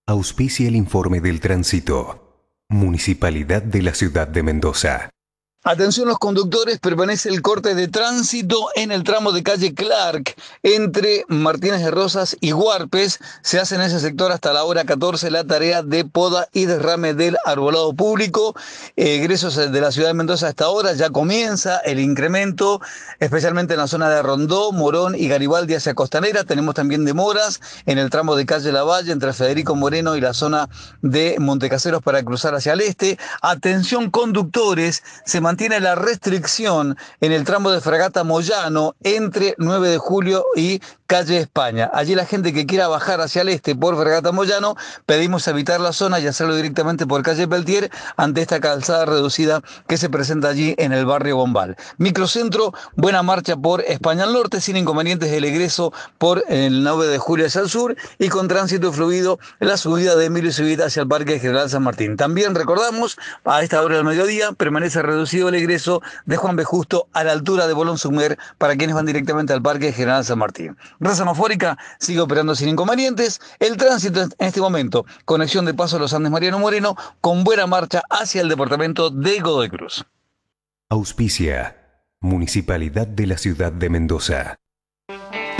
Auspicia el informe del tránsito. Municipalidad de la Ciudad de Mendoza. Atención los conductores, permanece el corte de tránsito en el tramo de calle Clark entre Martínez de Rosas y Huarpes. Se hace en ese sector hasta la hora 14 la tarea de poda y derrame del arbolado público. Egresos de la ciudad de Mendoza hasta ahora ya comienza el incremento, especialmente en la zona de Rondó, Morón y Garibaldi hacia Costanera. Tenemos también demoras en el tramo de calle Lavalle entre Federico Moreno y la zona de Montecaseros para cruzar hacia el este. Atención conductores, se mantiene la restricción en el tramo de Fragata Moyano entre 9 de julio y calle España. Allí la gente que quiera bajar hacia el este por Fragata Moyano, pedimos evitar la zona y hacerlo directamente por calle Peltier ante esta calzada reducida que se presenta allí en el barrio Bombal. Microcentro, buena marcha por España al norte, sin inconvenientes el egreso por el 9 de julio hacia el sur y con tránsito fluido la subida de Emilio Civita hacia el Parque General San Martín. También recordamos, a esta hora del mediodía permanece reducido el egreso de Juan B. Justo a la altura de Bolón Sumer para quienes van directamente al Parque General San Martín. Red semafórica sigue operando sin inconvenientes. El tránsito en este momento, conexión de Paso a los Andes Mariano Moreno, con buena marcha hacia el departamento de Godoy Cruz. Auspicia Municipalidad de la Ciudad de Mendoza.